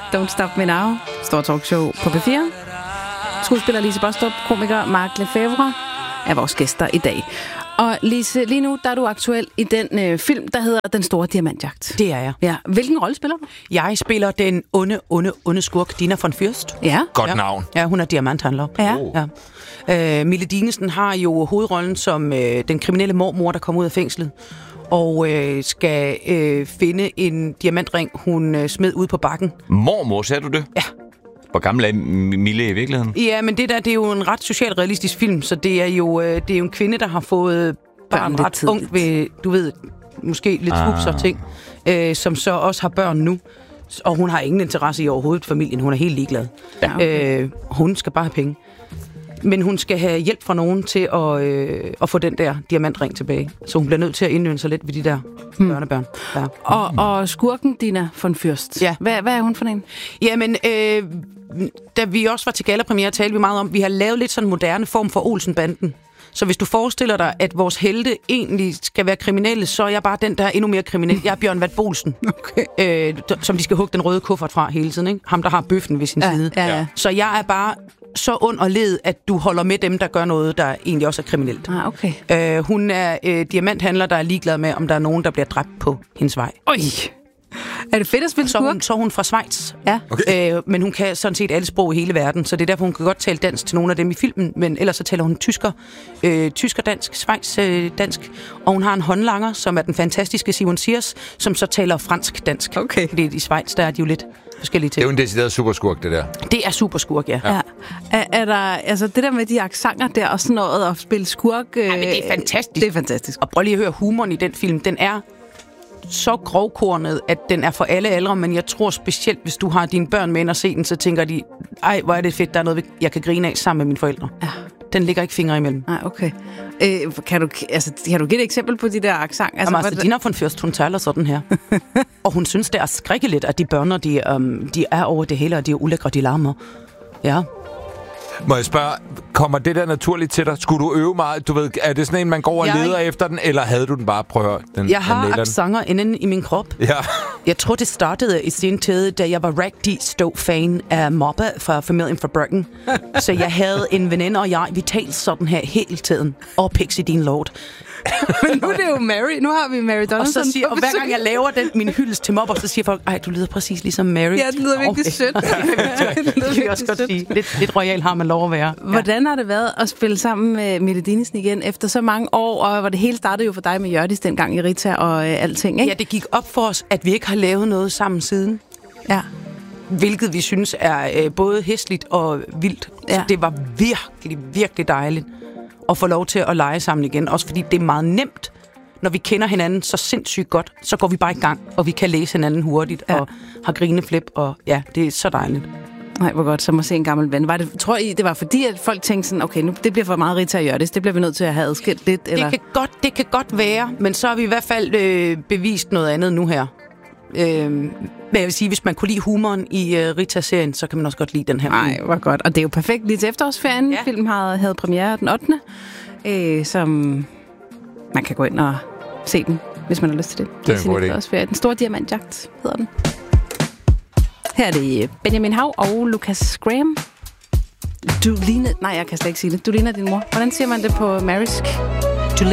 Don't Stop Me Now. Stor talkshow på P4. Skuespiller Lise Bostrup, komiker Mark Lefebvre er vores gæster i dag. Og Lise, lige nu der er du aktuel i den film, der hedder Den Store Diamantjagt. Det er jeg. Ja. Hvilken rolle spiller du? Jeg spiller den onde skurk, Dina von Fürst. Ja. Godt navn. Ja, hun er diamanthandler. Ja. Mille Dinesen har jo hovedrollen som den kriminelle mormor, der kommer ud af fængslet. Og skal finde en diamantring, hun smed ud på bakken. Mormor, sagde du det? Ja. Hvor gammel er Mille i virkeligheden? Ja, men det er jo en ret socialrealistisk film, så det er jo en kvinde, der har fået barn ret ungt ved, du ved, måske lidt svupser og ting, som så også har børn nu. Og hun har ingen interesse i overhovedet familien. Hun er helt ligeglad. Ja, okay. Hun skal bare have penge. Men hun skal have hjælp fra nogen til at få den der diamantring tilbage. Så hun bliver nødt til at indøve sig lidt ved de der børnebørn. Ja. Og skurken Dina von Fürst. Ja. Hvad er hun for en? Jamen, da vi også var til gallapremiere, talte vi meget om, at vi har lavet lidt sådan en moderne form for Olsen-banden. Så hvis du forestiller dig, at vores helte egentlig skal være kriminelle, så er jeg bare den, der er endnu mere kriminel. Jeg er Bjørn Vat Bolsen, okay. Som de skal hugge den røde kuffert fra hele tiden. Ikke? Ham, der har bøffen ved sin side. Ja. Så jeg er bare så ond og led, at du holder med dem, der gør noget, der egentlig også er kriminelt. Okay. Hun er diamanthandler, der er ligeglad med, om der er nogen, der bliver dræbt på hendes vej. Oj! Er det fedt at spille skurk? Så er hun fra Schweiz. Ja. Okay. Men hun kan sådan set alle sprog i hele verden, så det er derfor, hun kan godt tale dansk til nogle af dem i filmen, men ellers så taler hun tysker-dansk, Schweiz-dansk, og hun har en håndlanger, som er den fantastiske Simon Siers, som så taler fransk-dansk. Okay. Fordi i Schweiz, der er de jo lidt forskellige ting. Det er jo en decideret superskurk, det der. Det er superskurk, ja. Er der, altså det der med de accenter der og sådan noget, at spille skurk... Ja, men det er fantastisk. Det er fantastisk. Og prøv lige at høre humoren i den film. Den er så grovkornet, at den er for alle aldre, men jeg tror specielt, hvis du har dine børn med ind og se den, så tænker de, ej, hvor er det fedt, der er noget, jeg kan grine af sammen med mine forældre. Ja. Den ligger ikke fingre imellem. Nej, okay. Kan du give et eksempel på de der accent? Altså, Dina von Fürst, hun taler sådan her. Og hun synes, det er skrækkeligt, at de børn, de er over det hele, og de er ulækre, de larmer. Ja. Må jeg spørge, kommer det der naturligt til dig? Skulle du øve meget? Du ved, er det sådan en, man går og leder efter den, eller havde du den bare prøvet? Jeg har accenter inden i min krop. Ja. Jeg tror, det startede i sin tid, da jeg var rigtig stor fan af Moppa fra familien fra Bryggen. Så jeg havde en veninde, og vi talte sådan her hele tiden. Og Pixie Dean Lord. Men nu er det jo Mary. Nu har vi Mary Donaldson. Og hver gang jeg laver min hyldest til Mopper, så siger folk, ej, du lyder præcis ligesom Mary. Ja, det lyder virkelig sødt. Det kan jeg også godt sige. Lidt royal har man lov at være. Hvordan har det været at spille sammen med Mille Dinesen igen efter så mange år? Og hvor det hele startede jo for dig med Hjørdis dengang i Rita og alting, ikke? Ja, det gik op for os, at vi ikke har lavet noget sammen siden. Ja. Hvilket vi synes er både hæsligt og vildt. Ja. Så det var virkelig dejligt at få lov til at lege sammen igen. Også fordi det er meget nemt, når vi kender hinanden så sindssygt godt. Så går vi bare i gang, og vi kan læse hinanden hurtigt og har grineflip. Og ja, det er så dejligt. Nej, hvor godt, som at se en gammel ven. Tror I, det var fordi, at folk tænkte sådan, okay, nu det bliver for meget Rita og Hjørdis, det bliver vi nødt til at have adskilt lidt? Eller? Det kan godt være, men så har vi i hvert fald bevist noget andet nu her. Men jeg vil sige, hvis man kunne lide humoren i Rita-serien, så kan man også godt lide den her. Nej, hvor godt. Og det er jo perfekt lige til efterårsferien. Ja. Filmen havde premiere den 8. Som man kan gå ind og se den, hvis man har lyst til det. Det er en god idé. Den Store Diamantjagt hedder den. Her er det Benjamin Hav og Lucas Graham. Jeg kan slet ikke sige det. Du ligner din mor. Hvordan siger man det på marisk?